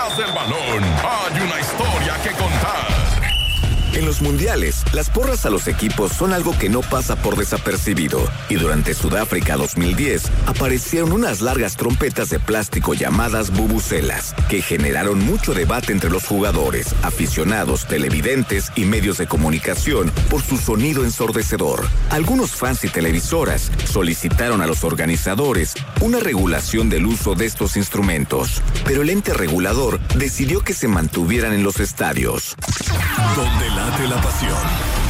detrás del balón hay una historia que contar. En los mundiales, las porras a los equipos son algo que no pasa por desapercibido, y durante Sudáfrica 2010 aparecieron unas largas trompetas de plástico llamadas vuvuzelas, que generaron mucho debate entre los jugadores, aficionados, televidentes y medios de comunicación por su sonido ensordecedor. Algunos fans y televisoras solicitaron a los organizadores una regulación del uso de estos instrumentos, pero el ente regulador decidió que se mantuvieran en los estadios. Donde late la pasión.